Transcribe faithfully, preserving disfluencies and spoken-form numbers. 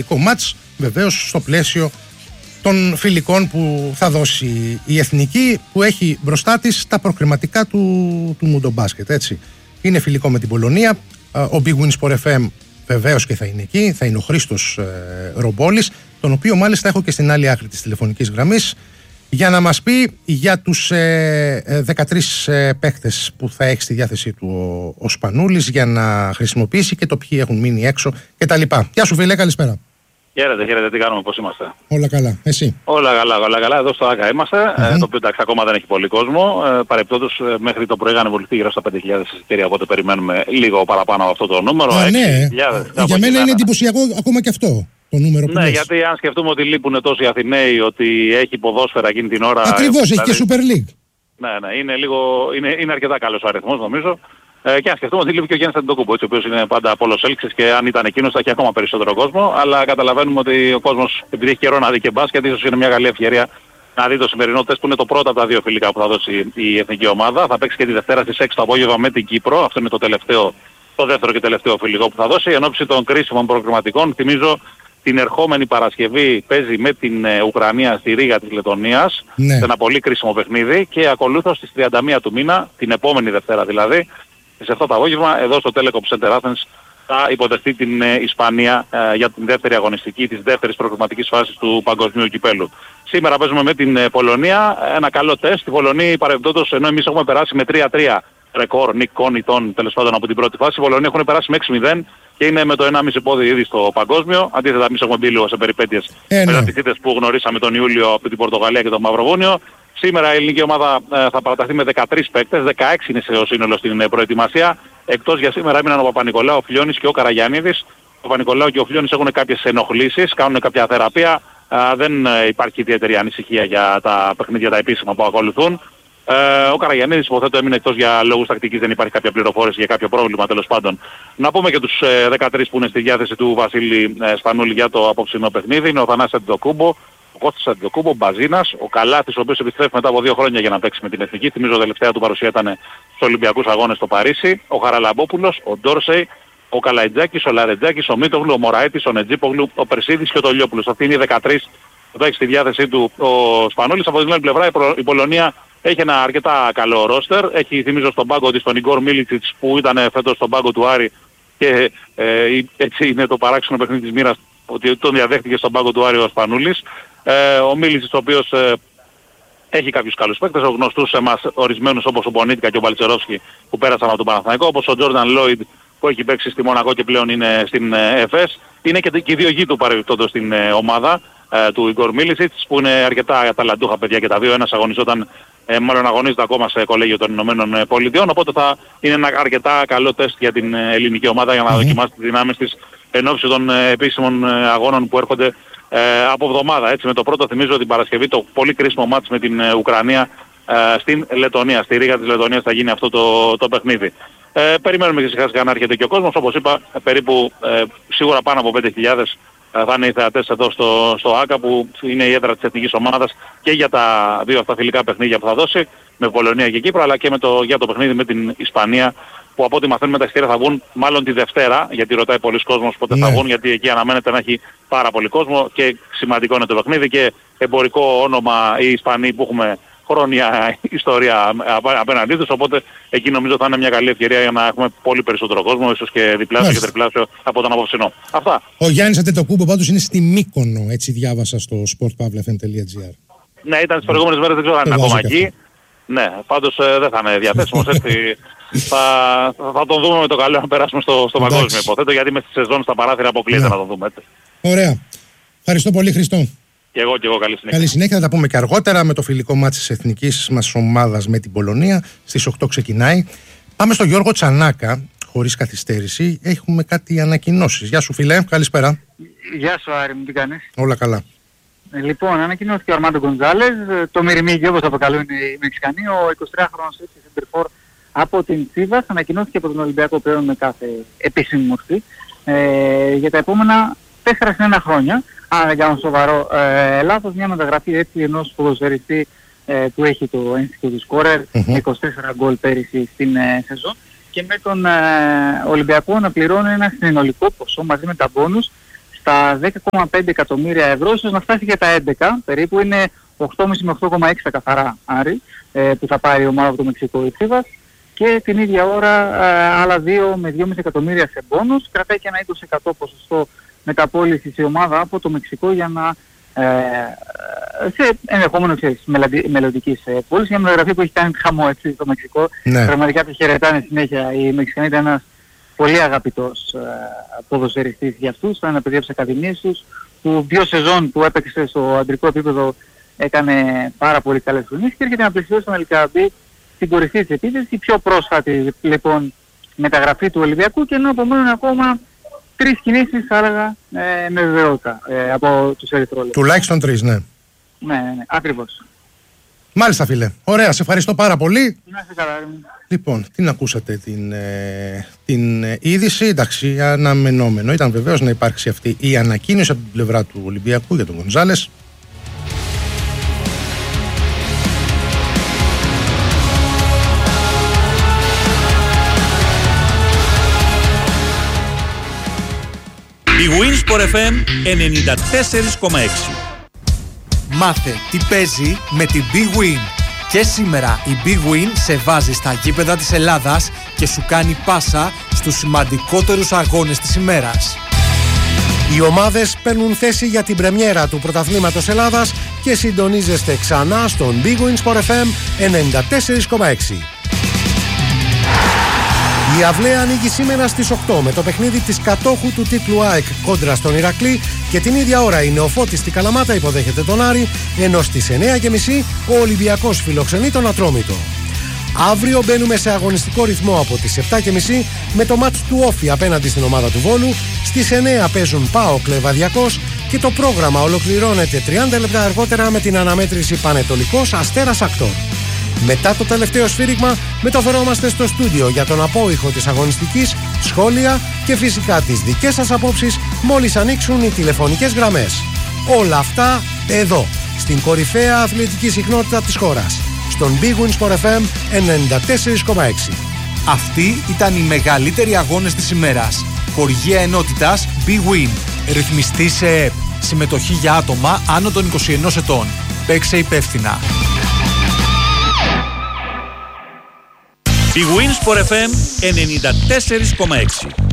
φιλικό μάτς, βεβαίως στο πλαίσιο των φιλικών που θα δώσει η Εθνική, που έχει μπροστά της τα προκριματικά του, του Μουντομπάσκετ, έτσι. Είναι φιλικό με την Πολωνία. Ο Big Win Sport εφ εμ βεβαίως και θα είναι εκεί. Θα είναι ο Χρήστος ε, Ρομπόλης, τον οποίο μάλιστα έχω και στην άλλη άκρη της τηλεφωνικής γραμμής, για να μας πει για τους ε, ε, δεκατρείς ε, παίχτες που θα έχει στη διάθεσή του ο, ο Σπανούλης για να χρησιμοποιήσει, και το ποιοι έχουν μείνει έξω κτλ. Γεια σου φίλε, καλησπέρα. Χαίρετε, χαίρετε, τι κάνουμε, πώς είμαστε? Όλα καλά, εσύ? Όλα καλά, όλα καλά. Εδώ στο ΆΚΑ είμαστε, mm-hmm. ε, το οποίο εντάξει ακόμα δεν έχει πολύ κόσμο. Ε, Παρεπτόντως ε, μέχρι το πρωί είχαν βοληθεί γύρω στα πέντε χιλιάδες εισιτήρια, οπότε περιμένουμε λίγο παραπάνω από αυτό το νούμερο. Α, ναι. Για μένα είναι εντυπωσιακό ακόμα και αυτό το νούμερο που Ναι, λες. γιατί αν σκεφτούμε ότι λείπουν τόσοι Αθηναίοι, ότι έχει ποδόσφαιρα εκείνη την ώρα... Ακριβώς, δηλαδή, έχει και Super League. Ναι, ναι, είναι, λίγο, είναι, είναι αρκετά καλός ο αριθμός νομίζω. Ε, και αν σκεφτούμε ότι λείπει και ο Γιάννης Αντετοκούμπο, ο οποίος είναι πάντα από όλος έλξης, και αν ήταν εκείνος θα έχει ακόμα περισσότερο κόσμο. Αλλά καταλαβαίνουμε ότι ο κόσμος, επειδή έχει καιρό να δει και μπάσκετ, ίσως είναι μια καλή ευκαιρία να δει το σημερινό τεστ, που είναι το πρώτο από τα δύο φιλικά που θα δώσει η εθνική ομάδα. Θα παίξει και τη Δευτέρα στις έξι το απόγευμα με την Κύπρο. Αυτό είναι το, τελευταίο, το δεύτερο και τελευταίο φιλικό που θα δώσει. Εν ώψη των κρίσιμων προκριματικών, θυμίζω την ερχόμενη Παρασκευή παίζει με την ε, Ουκρανία στη Ρήγα της Λετωνίας, ναι. σε ένα πολύ κρίσιμο παιχνίδι, και ακολούθως στις τριάντα μία του μήνα, την επόμενη Δευτέρα δηλαδή, σε αυτό το απόγευμα, εδώ στο Telecom Center Athens, θα υποδεχτεί την ε, Ισπανία ε, για την δεύτερη αγωνιστική της δεύτερης προκριματικής φάσης του παγκοσμίου κυπέλου. Σήμερα παίζουμε με την ε, Πολωνία, ένα καλό τεστ. Η Πολωνία παρεμπιπτόντως, ενώ εμείς έχουμε περάσει με τρία τρία ρεκόρ νικών ητών τέλος πάντων από την πρώτη φάση, οι Πολωνία έχουν περάσει με έξι μηδέν και είναι με το ενάμιση πόδι ήδη στο παγκόσμιο. Αντίθετα, εμείς έχουμε μπει λίγο σε περιπέτειες ε, μετά ναι. τις ήττες που γνωρίσαμε τον Ιούλιο από την Πορτογαλία και τον Μαυροβούνιο. Σήμερα η ελληνική ομάδα ε, θα παραταχθεί με δεκατρείς παίκτες, δεκαέξι είναι σε σύνολο στην ε, προετοιμασία. Εκτός για σήμερα έμειναν ο Παπα-Νικολάου, ο Φλιώνης και ο Καραγιαννίδης. Ο Παπα-Νικολάου και ο Φλιώνης έχουν κάποιες ενοχλήσεις, κάνουν κάποια θεραπεία. Ε, δεν ε, υπάρχει ιδιαίτερη ανησυχία για τα παιχνίδια τα επίσημα που ακολουθούν. Ε, ο Καραγιαννίδης υποθέτω έμεινε εκτός για λόγους τακτικής, δεν υπάρχει κάποια πληροφόρηση για κάποιο πρόβλημα τέλος πάντων. Να πούμε και τους ε, δεκατρείς που είναι στη διάθεση του Βασίλη ε, Σπανούλη για το απόψινό παιχνίδι. Είναι ο Θανάσης Αντετοκούμπο, ο Κώστας Αντετοκούμπο, ο Μπαζίνας, ο Καλάθης, ο οποίος επιστρέφει μετά από δύο χρόνια για να παίξει με την Εθνική. Θυμίζω τελευταία του παρουσία ήταν στους Ολυμπιακούς Αγώνες στο Παρίσι. Ο Χαραλαμπόπουλος, ο Ντόρσεϊ, ο Καλαϊτζάκης, ο Λαρετζάκης, ο Μίτογλου, ο Μωραέτης, ο Νετζίπογλου, ο Περσίδης και ο Τολιόπουλος. Αυτοί είναι οι δεκατρείς που θα έχει στη διάθεσή του ο Σπανούλης. Από την άλλη πλευρά η Πολωνία έχει ένα αρκετά καλό ρόστερ. Έχει, θυμίζω, στον πάγκο της τον Ιγκόρ Μίλιτσιτς που ήταν φέτος στον πάγκο του Άρη, και ε, έτσι είναι το παράξενο παιχνίδι της μοίρας ότι τον διαδέχτηκε στον πάγκο του Άρη ο Σπανούλης. Ε, ο Μίλιτσιτς, ο οποίος ε, έχει κάποιους καλούς παίκτες, ο γνωστούς σε εμάς ορισμένους όπως ο Πονίτικα και ο Μπαλτσερόφσκι που πέρασαν από τον Παναθηναϊκό, όπως ο Τζόρνταν Λόιντ που έχει παίξει στη Μονακό και πλέον είναι στην ε, ΕΦΕΣ. Είναι και, και οι δύο γη του παρεμπιπτόντως στην ε, ομάδα ε, του Ιγκόρ Μίλιτσιτς, που είναι αρκετά ταλαντούχα παιδιά και τα δύο. Ένας αγωνιζόταν, ε, μάλλον αγωνίζεται ακόμα σε κολέγιο των Ηνωμένων Πολιτειών, οπότε θα είναι ένα αρκετά καλό τεστ για την ε, ελληνική ομάδα για να mm-hmm. δοκιμάσει τις δυνάμεις της εν ώψη των ε, επίσημων ε, αγώνων που έρχονται ε, από εβδομάδα. Έτσι, με το πρώτο θυμίζω την Παρασκευή το πολύ κρίσιμο μάτς με την ε, Ουκρανία ε, στην Λετωνία, στη Ρήγα της Λετωνίας θα γίνει αυτό το, το παιχνίδι. Ε, περιμένουμε και σιγά σιγά να έρχεται και ο κόσμος, όπως είπα, ε, περίπου ε, σίγουρα πάνω από πέντε χιλιάδες ε, θα είναι οι θεατές εδώ στο, στο ΆΚΑ, που είναι η έδρα της εθνικής ομάδας και για τα δύο αυτά φιλικά παιχνίδια που θα δώσει με Πολωνία και Κύπρο, αλλά και με το, για το παιχνίδι με την Ισπανία, που από ό,τι μαθαίνουμε τα εισιτήρια θα βγουν μάλλον τη Δευτέρα, γιατί ρωτάει πολλοί κόσμος πότε ναι. θα βγουν, γιατί εκεί αναμένεται να έχει πάρα πολύ κόσμο και σημαντικό είναι το παιχνίδι και εμπορικό όνομα οι Ισπανοί που έχουμε χρόνια ιστορία απέναντί τους, οπότε εκεί νομίζω θα είναι μια καλή ευκαιρία για να έχουμε πολύ περισσότερο κόσμο, ίσως και διπλάσιο Μάλιστα. και τριπλάσιο από τον απόψινό. Αυτά. Ο Γιάννης Αντετοκούμπο πάντως είναι στη Μύκονο, έτσι διάβασα στο σπορτ παύλα εφ εμ τελεία τζι άρ. Ναι, ήταν τις προηγούμενες μέρες, δεν ξέρω αν είναι ακόμα εκεί. Ναι, πάντως ε, δεν θα είναι διαθέσιμος, έτσι θα, θα τον δούμε με το καλό να περάσουμε στο, στο παγκόσμιο υποθέτω, γιατί με στη σεζόν στα παράθυρα αποκλείεται να τον δούμε, έτσι. Ωραία. Ευχαριστώ πολύ, Χριστό. Και εγώ και εγώ, καλή συνέχεια. Καλή συνέχεια, θα τα πούμε και αργότερα με το φιλικό μάτς της εθνικής μας ομάδας με την Πολωνία. Στις οκτώ ξεκινάει. Πάμε στο Γιώργο Τσανάκα, χωρίς καθυστέρηση. Έχουμε κάτι ανακοινώσεις. Γεια σου φίλε, καλησπέρα. Γεια σου Άρη, μου τι κάνεις? Όλα καλά. Ε, λοιπόν, ανακοινώθηκε ο Αρμάντο Γκοντζάλες, το Μυριμίγιο όπως αποκαλούν οι Μεξικανοί, ο εικοσιτριάχρονος έτσι σεντερφόρ από την Τσίβας, ανακοινώθηκε από τον Ολυμπιακό πλέον με κάθε επίσημη μορφή ε, για τα επόμενα τέσσερα συν ένα χρόνια. Αν δεν κάνω σοβαρό ε, λάθος, μια μεταγραφή έτσι ενός ποδοσφαιριστή ε, που έχει το ένστικτο του σκόρερ, mm-hmm. είκοσι τέσσερα γκολ πέρυσι στην ε, σεζόν, και με τον ε, Ολυμπιακό να πληρώνει ένα συνολικό ποσό μαζί με τα μπόνους στα δέκα κόμμα πέντε εκατομμύρια ευρώ, ίσως να φτάσει και τα έντεκα, περίπου είναι οκτώ κόμμα πέντε με οκτώ κόμμα έξι τα καθαρά, Άρη, ε, που θα πάρει η ομάδα από το Μεξικό η Τσίβας, και την ίδια ώρα ε, άλλα δύο με δυόμισι εκατομμύρια σε μπόνους, κρατάει και ένα είκοσι τοις εκατό ποσοστό μεταπώλησης η ομάδα από το Μεξικό για να ε, σε ενδεχόμενο μελλοντικής ε, πώληση, μια μεταγραφή που έχει κάνει χαμό έτσι το Μεξικό. Ναι. Πραγματικά τη χαιρετάνε συνέχεια. Οι Μεξικανοί ήταν ένας πολύ αγαπητός ε, ποδοσφαιριστής για αυτούς, ήταν ένα παιδί από τις ακαδημίες τους, που δύο σεζόν που έπαιξε στο αντρικό επίπεδο έκανε πάρα πολύ καλές χρονιές και έρχεται να πλησιώσει τον Ελκαμπή στην κορυφή της επίθεσης. Η πιο πρόσφατη λοιπόν μεταγραφή του Ολυμπιακού, και ενώ απομένουν ακόμα τρεις κινήσεις, θα έλεγα, ε, με βεβαιότητα ε, από τους ερυθρόλεπτους. Τουλάχιστον τρεις, ναι. Ναι, ναι, ναι, ακριβώς. Μάλιστα, φίλε. Ωραία, σε ευχαριστώ πάρα πολύ. Να είστε καλά. Λοιπόν, την ακούσατε την, ε, την ε, είδηση. Εντάξει, αναμενόμενο ήταν βεβαίως να υπάρξει αυτή η ανακοίνωση από την πλευρά του Ολυμπιακού για τον Γκονζάλες. Η Winsport εφ εμ ενενήντα τέσσερα κόμμα έξι. Μάθε τι παίζει με την Big Win. Και σήμερα η Big Win σε βάζει στα γήπεδα της Ελλάδας και σου κάνει πάσα στους σημαντικότερους αγώνες της ημέρας. Οι ομάδες παίρνουν θέση για την πρεμιέρα του Πρωταθλήματος Ελλάδας και συντονίζεστε ξανά στον Big Win Sport εφ εμ ενενήντα τέσσερα κόμμα έξι. Η Αυλαία ανοίγει σήμερα στις οκτώ με το παιχνίδι της κατόχου του τίτλου ΑΕΚ κόντρα στον Ηρακλή, και την ίδια ώρα η Νεοφώτης στη Καλαμάτα υποδέχεται τον Άρη, ενώ στις εννιά και μισή ο Ολυμπιακός φιλοξενεί τον Ατρόμητο. Αύριο μπαίνουμε σε αγωνιστικό ρυθμό από τις επτά και μισή με το μάτς του Όφη απέναντι στην ομάδα του Βόλου. Στις εννιά παίζουν ΠΑΟΚ Λεβαδιακός και το πρόγραμμα ολοκληρώνεται τριάντα λεπτά αργότερα με την αναμέτρηση Πανετολικός Αστέρας Ακτόρ. Μετά το τελευταίο σφύριγμα μεταφερόμαστε στο στούντιο για τον απόϊχο της αγωνιστικής, σχόλια και φυσικά τις δικές σας απόψεις μόλις ανοίξουν οι τηλεφωνικές γραμμές. Όλα αυτά εδώ, στην κορυφαία αθλητική συχνότητα της χώρας, στον Big Win Sport εφ εμ ενενήντα τέσσερα κόμμα έξι. Αυτοί ήταν οι μεγαλύτεροι αγώνες της ημέρας. Χορηγία ενότητας Big Win. Ρυθμιστή σε ΕΕΠ. Συμμετοχή για άτομα άνω των είκοσι ενός ετών. Παίξε υπεύθυνα. Η Winsport εφ εμ ενενήντα τέσσερα κόμμα έξι.